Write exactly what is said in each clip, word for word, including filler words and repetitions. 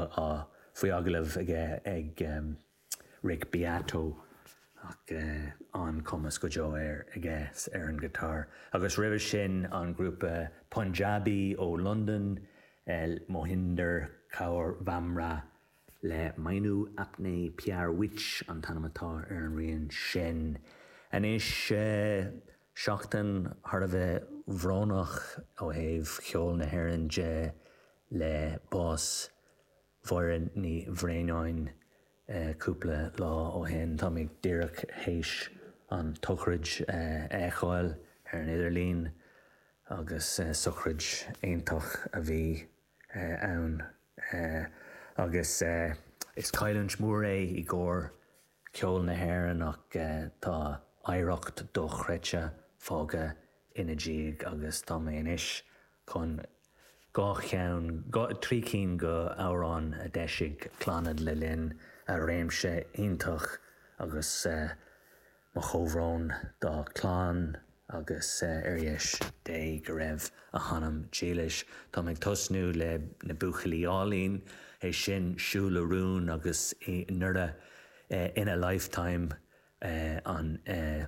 á faoi aglah ag ag um, Rick Beato ach uh, an cumas go jo ar ag ar an guitar. Agus ribh sin an grúpa Punjabi ó London, uh, Mohinder Kaur Vamra le Mainu Apne Piar Witch an tanamatá ar an rion sin. An is uh, seachtain har a bheith bhrónach ó héh cheol na hÉireann le bás mhór ní bhréáin uh, cúpla lá ó hen tá ag díreach héis an tuchrid uh, éáil ar an Idirlín agus uh, suchrid aontach a bhí uh, ann. Uh, agus uh, is caiileann mór é i gcóir ceol na hÉireann ach uh, tá éireacht do chreite fága ina ddíag agus tá mé inis chun gá cheann trí cinn go amhrán a deisig clanad le linn a réimse iontach agus uh, mo chomhrón dá chlán agus uh, ar dheis dé go raibh a hanam dílis. Tá ag tosnú le na buchailíálín é sin siúlarún agus nura uh, in a lifetime uh, an uh,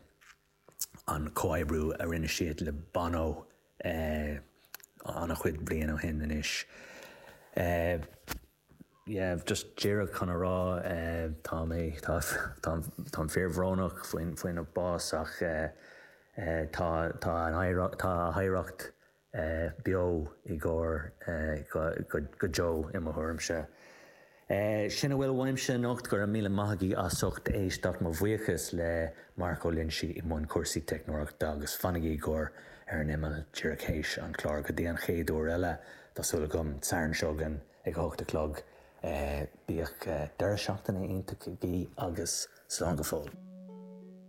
an cóibrú a rinne siad le Bono uh, an a chuid blian ó hin inis. Uh, yeah, just díreach chun rá uh, tá mé tá fear bhrónach faoin faoin a bás ach uh, uh, tá tá an haireacht uh, bio i gcóir uh, go, go, go jo i mo thuirmse. Uh, Sinna bhfuil bhaimse nocht gur míle maithí asocht éisteach mo bhuichas le Marco Lindsay i mún cuasaí technoireachta agus fannaigí gcóir ar an imil díreach héis an chlár go dtí an chéadú eile tásúla gom sairn seogan ag hoachta clog uh, bíoch uh, deire seachtainna iontacha gí agus slán go fóil.